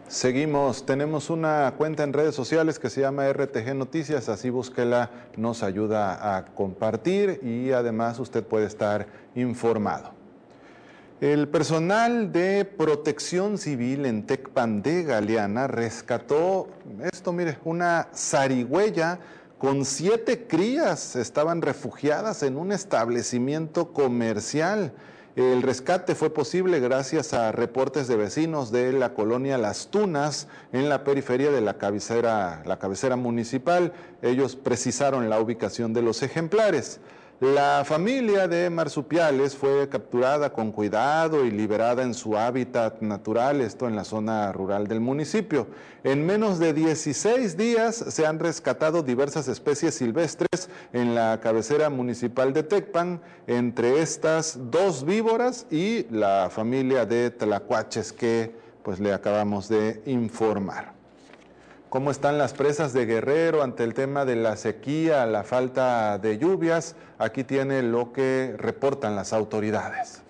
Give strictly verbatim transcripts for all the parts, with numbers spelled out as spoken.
Seguimos, tenemos una cuenta en redes sociales que se llama R T G Noticias, así búsquela, nos ayuda a compartir y además usted puede estar informado. El personal de protección civil en Tecpan de Galeana rescató, esto mire, una zarigüeya con siete crías, estaban refugiadas en un establecimiento comercial. El rescate fue posible gracias a reportes de vecinos de la colonia Las Tunas, en la periferia de la cabecera, la cabecera municipal. Ellos precisaron la ubicación de los ejemplares. La familia de marsupiales fue capturada con cuidado y liberada en su hábitat natural, esto en la zona rural del municipio. En menos de dieciséis días se han rescatado diversas especies silvestres en la cabecera municipal de Tecpan, entre estas dos víboras y la familia de tlacuaches que pues le acabamos de informar. ¿Cómo están las presas de Guerrero ante el tema de la sequía, la falta de lluvias? Aquí tiene lo que reportan las autoridades.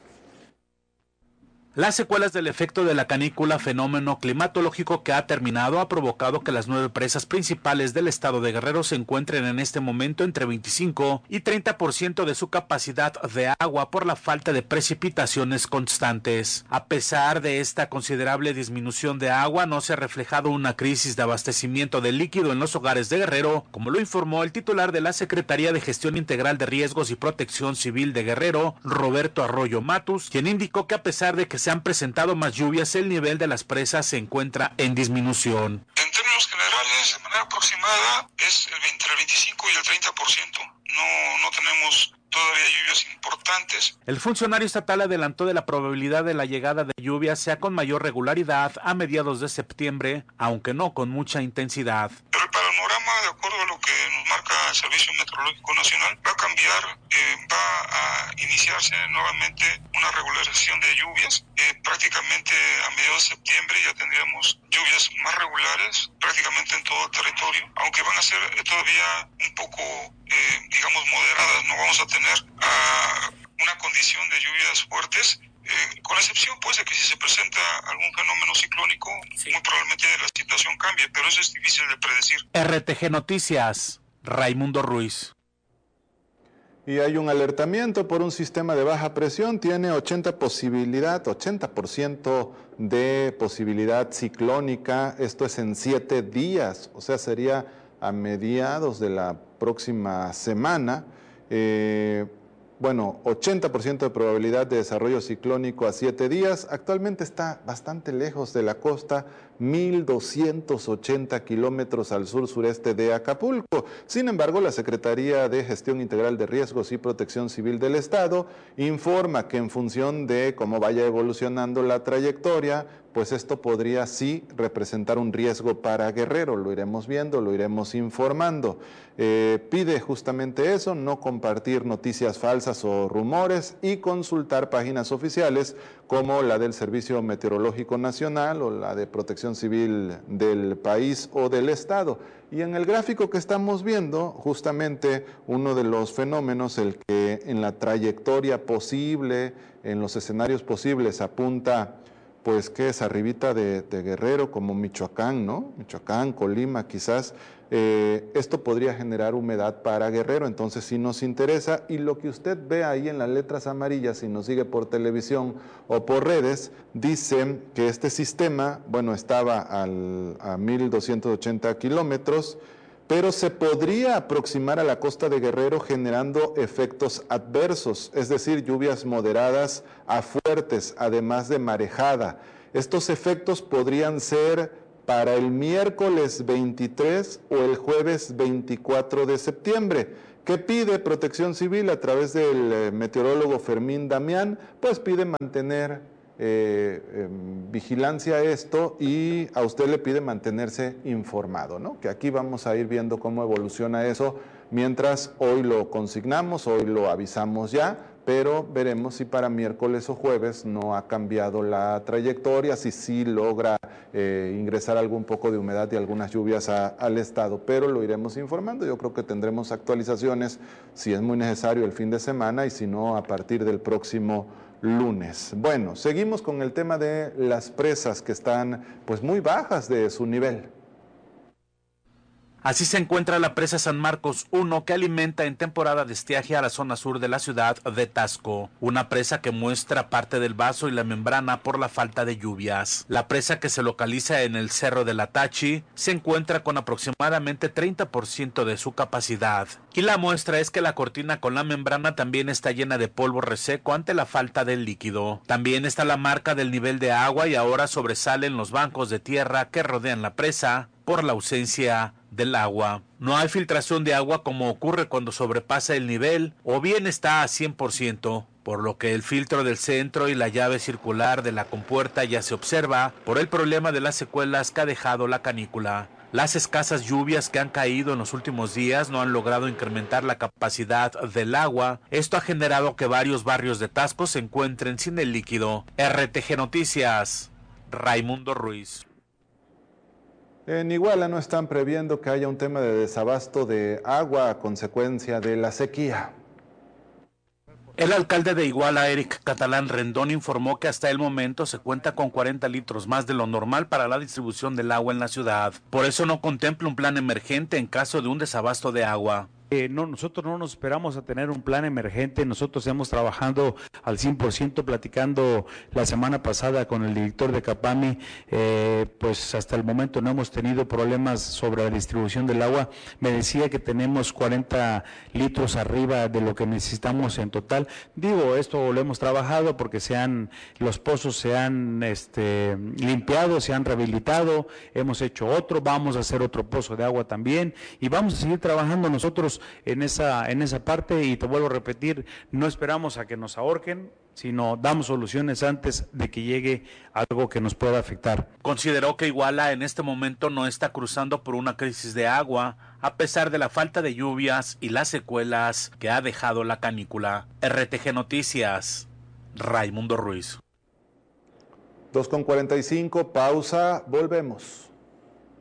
Las secuelas del efecto de la canícula, fenómeno climatológico que ha terminado, ha provocado que las nueve presas principales del estado de Guerrero se encuentren en este momento entre veinticinco y treinta por ciento de su capacidad de agua por la falta de precipitaciones constantes. A pesar de esta considerable disminución de agua, no se ha reflejado una crisis de abastecimiento de líquido en los hogares de Guerrero, como lo informó el titular de la Secretaría de Gestión Integral de Riesgos y Protección Civil de Guerrero, Roberto Arroyo Matus, quien indicó que a pesar de que se han presentado más lluvias, el nivel de las presas se encuentra en disminución. En términos generales, de manera aproximada, es entre el veinticinco y el treinta por ciento. No, no tenemos todavía lluvias importantes. El funcionario estatal adelantó de la probabilidad de la llegada de lluvias sea con mayor regularidad a mediados de septiembre, aunque no con mucha intensidad. Pero el panorama, de acuerdo a lo que nos marca el Servicio Meteorológico Nacional, va a cambiar, eh, va a iniciarse nuevamente una regularización de lluvias. Eh, prácticamente a mediados de septiembre ya tendríamos lluvias más regulares prácticamente en todo el territorio, aunque van a ser eh, todavía un poco, eh, digamos, moderadas. No vamos a tener uh, una condición de lluvias fuertes, eh, con la excepción pues de que si se presenta algún fenómeno ciclónico, sí, muy probablemente la situación cambie, pero eso es difícil de predecir. R T G Noticias, Raimundo Ruiz. Y hay un alertamiento por un sistema de baja presión, tiene ochenta posibilidad, ochenta por ciento de posibilidad ciclónica, esto es en siete días, o sea, sería a mediados de la próxima semana. Eh, bueno, ochenta por ciento de probabilidad de desarrollo ciclónico a siete días. Actualmente está bastante lejos de la costa, mil doscientos ochenta kilómetros al sur-sureste de Acapulco. Sin embargo, la Secretaría de Gestión Integral de Riesgos y Protección Civil del Estado informa que en función de cómo vaya evolucionando la trayectoria, pues esto podría sí representar un riesgo para Guerrero. Lo iremos viendo, lo iremos informando. Eh, pide justamente eso, no compartir noticias falsas o rumores y consultar páginas oficiales como la del Servicio Meteorológico Nacional o la de Protección Civil del país o del estado. Y en el gráfico que estamos viendo, justamente uno de los fenómenos, el que en la trayectoria posible, en los escenarios posibles apunta, pues que es arribita de, de Guerrero, como Michoacán, ¿no? Michoacán, Colima, quizás. Eh, esto podría generar humedad para Guerrero, entonces sí nos interesa. Y lo que usted ve ahí en las letras amarillas, si nos sigue por televisión o por redes, dice que este sistema, bueno, estaba al, a mil doscientos ochenta kilómetros, pero se podría aproximar a la costa de Guerrero generando efectos adversos, es decir, lluvias moderadas a fuertes, además de marejada. Estos efectos podrían ser para el miércoles veintitrés o el jueves veinticuatro de septiembre. ¿Qué pide Protección Civil a través del meteorólogo Fermín Damián? Pues pide mantener Eh, eh, vigilancia a esto y a usted le pide mantenerse informado, ¿no? Que aquí vamos a ir viendo cómo evoluciona eso, mientras hoy lo consignamos, hoy lo avisamos ya, pero veremos si para miércoles o jueves no ha cambiado la trayectoria, si sí logra eh, ingresar algún poco de humedad y algunas lluvias a, al estado, pero lo iremos informando. Yo creo que tendremos actualizaciones, si es muy necesario, el fin de semana y si no, a partir del próximo lunes. Bueno, seguimos con el tema de las presas que están pues muy bajas de su nivel. Así se encuentra la presa San Marcos uno, que alimenta en temporada de estiaje a la zona sur de la ciudad de Taxco. Una presa que muestra parte del vaso y la membrana por la falta de lluvias. La presa, que se localiza en el Cerro de la Tachi, se encuentra con aproximadamente treinta por ciento de su capacidad. Y la muestra es que la cortina con la membrana también está llena de polvo reseco ante la falta del líquido. También está la marca del nivel de agua y ahora sobresalen los bancos de tierra que rodean la presa por la ausencia del agua. No hay filtración de agua como ocurre cuando sobrepasa el nivel, o bien está a cien por ciento, por lo que el filtro del centro y la llave circular de la compuerta ya se observa por el problema de las secuelas que ha dejado la canícula. Las escasas lluvias que han caído en los últimos días no han logrado incrementar la capacidad del agua. Esto ha generado que varios barrios de Taxco se encuentren sin el líquido. R T G Noticias, Raimundo Ruiz. En Iguala no están previendo que haya un tema de desabasto de agua a consecuencia de la sequía. El alcalde de Iguala, Eric Catalán Rendón, informó que hasta el momento se cuenta con cuarenta litros más de lo normal para la distribución del agua en la ciudad. Por eso no contempla un plan emergente en caso de un desabasto de agua. Eh, no, nosotros no nos esperamos a tener un plan emergente. Nosotros hemos trabajado al cien por ciento, platicando la semana pasada con el director de Capami, eh, pues hasta el momento no hemos tenido problemas sobre la distribución del agua. Me decía que tenemos cuarenta litros arriba de lo que necesitamos en total. Digo, esto lo hemos trabajado porque se han, los pozos se han este, limpiado, se han rehabilitado, hemos hecho otro, vamos a hacer otro pozo de agua también y vamos a seguir trabajando nosotros en esa, en esa parte. Y te vuelvo a repetir, no esperamos a que nos ahorquen, sino damos soluciones antes de que llegue algo que nos pueda afectar. Consideró que Iguala en este momento no está cruzando por una crisis de agua, a pesar de la falta de lluvias y las secuelas que ha dejado la canícula. R T G Noticias, Raimundo Ruiz. dos con cuarenta y cinco, pausa, volvemos.